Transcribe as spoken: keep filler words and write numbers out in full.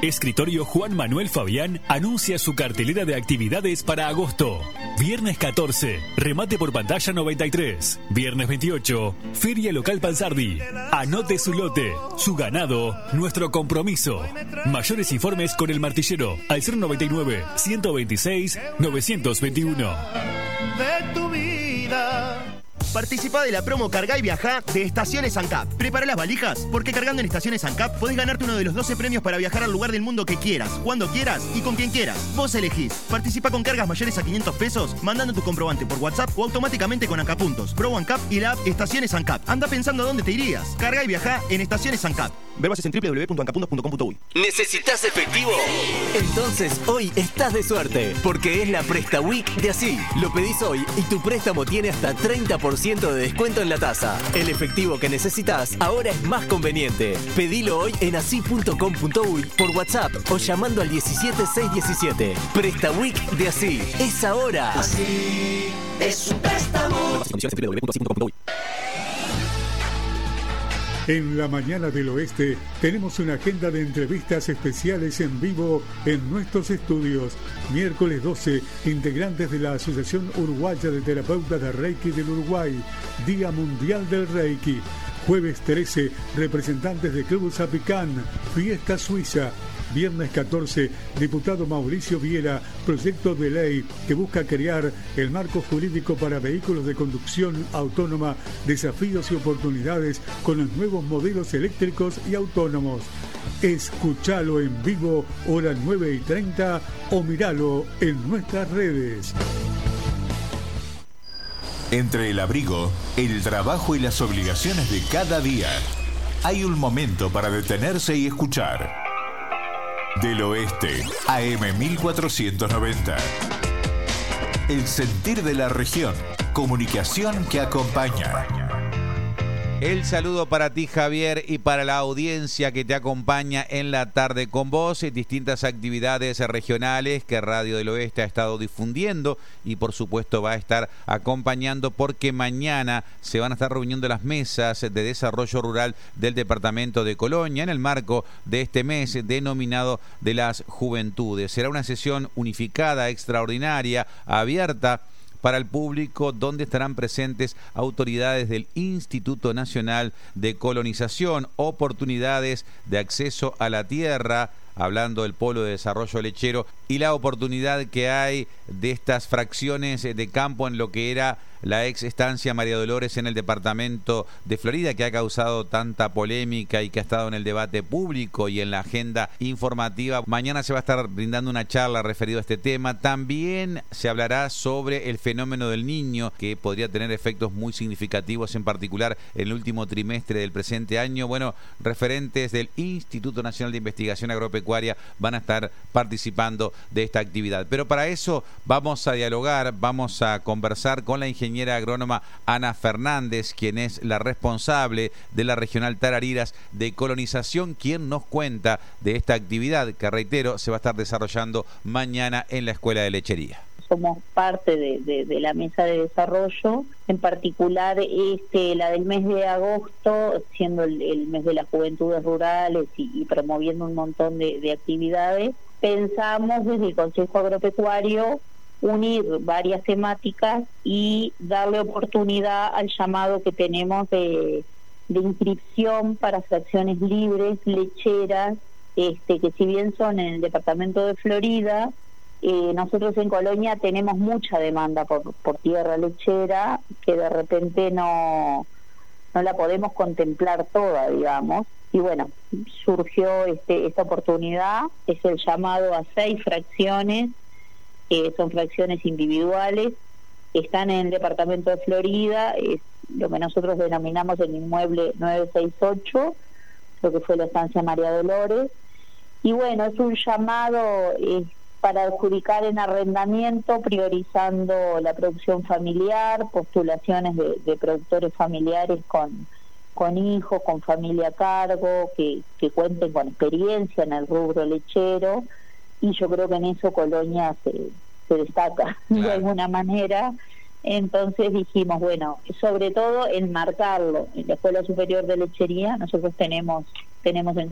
Escritorio Juan Manuel Fabián anuncia su cartelera de actividades para agosto. Viernes catorce, remate por pantalla noventa y tres. Viernes veintiocho, Feria Local Panzardi. Anote su lote, su ganado, nuestro compromiso. Mayores informes con el martillero al cero noventa y nueve, ciento veintiséis, novecientos veintiuno. De tu vida. Participa de la promo Cargá y Viajá de Estaciones ANCAP. Prepara las valijas, porque cargando en Estaciones ANCAP podés ganarte uno de los doce premios para viajar al lugar del mundo que quieras, cuando quieras y con quien quieras. Vos elegís. Participa con cargas mayores a quinientos pesos, mandando tu comprobante por WhatsApp o automáticamente con ANCAP Puntos, Pro ANCAP y la app Estaciones ANCAP. Anda pensando a dónde te irías. Cargá y Viajá en Estaciones ANCAP. Ver bases en doble u doble u doble u punto ancapuntos punto com punto uy. ¿Necesitas efectivo? Entonces hoy estás de suerte, porque es la Presta Week de Así. Lo pedís hoy y tu préstamo tiene hasta treinta por ciento de descuento en la tasa. El efectivo que necesitas ahora es más conveniente. Pedilo hoy en así punto com punto uy por WhatsApp o llamando al diecisiete seiscientos diecisiete. Presta Week de Así. Es ahora. Así es un préstamo. En la mañana del oeste tenemos una agenda de entrevistas especiales en vivo en nuestros estudios. Miércoles doce, integrantes de la Asociación Uruguaya de Terapeutas de Reiki del Uruguay, Día Mundial del Reiki. Jueves trece, representantes de Club Zapicán, Fiesta Suiza. Viernes catorce, diputado Mauricio Viera, proyecto de ley que busca crear el marco jurídico para vehículos de conducción autónoma, desafíos y oportunidades con los nuevos modelos eléctricos y autónomos. Escúchalo en vivo, hora nueve y treinta, o míralo en nuestras redes. Entre el abrigo, el trabajo y las obligaciones de cada día, hay un momento para detenerse y escuchar. Del Oeste, A M mil cuatrocientos noventa. El sentir de la región. Comunicación que acompaña. El saludo para ti, Javier, y para la audiencia que te acompaña en la tarde con vos en distintas actividades regionales que Radio del Oeste ha estado difundiendo y por supuesto va a estar acompañando, porque mañana se van a estar reuniendo las mesas de desarrollo rural del departamento de Colonia en el marco de este mes denominado de las juventudes. Será una sesión unificada, extraordinaria, abierta para el público, donde estarán presentes autoridades del Instituto Nacional de Colonización, oportunidades de acceso a la tierra, hablando del Polo de Desarrollo Lechero, y la oportunidad que hay de estas fracciones de campo en lo que era la ex estancia María Dolores en el departamento de Florida, que ha causado tanta polémica y que ha estado en el debate público y en la agenda informativa. Mañana se va a estar brindando una charla referida a este tema. También se hablará sobre el fenómeno del niño, que podría tener efectos muy significativos, en particular en el último trimestre del presente año. Bueno, referentes del Instituto Nacional de Investigación Agropecuaria van a estar participando de esta actividad. Pero para eso vamos a dialogar, vamos a conversar con la ingeniera agrónoma Ana Fernández, quien es la responsable de la Regional Tarariras de Colonización, quien nos cuenta de esta actividad que, reitero, se va a estar desarrollando mañana en la Escuela de Lechería. Somos parte de, de, de la mesa de desarrollo, en particular este, la del mes de agosto, siendo el, el mes de las juventudes rurales y, y promoviendo un montón de, de actividades. Pensamos desde el Consejo Agropecuario unir varias temáticas y darle oportunidad al llamado que tenemos de, de inscripción para fracciones libres, lecheras, este, que si bien son en el departamento de Florida, eh, nosotros en Colonia tenemos mucha demanda por, por tierra lechera, que de repente no, no la podemos contemplar toda, digamos. Y bueno, surgió este, esta oportunidad, es el llamado a seis fracciones, que son fracciones individuales, están en el departamento de Florida, es lo que nosotros denominamos el inmueble nueve seis ocho, lo que fue la estancia María Dolores. Y bueno, es un llamado eh, para adjudicar en arrendamiento, priorizando la producción familiar, postulaciones de, de productores familiares con, con hijos, con familia a cargo, que, que cuenten con experiencia en el rubro lechero. Y yo creo que en eso Colonia se, se destaca, claro, de alguna manera. Entonces dijimos, bueno, sobre todo enmarcarlo en la Escuela Superior de Lechería. Nosotros tenemos tenemos en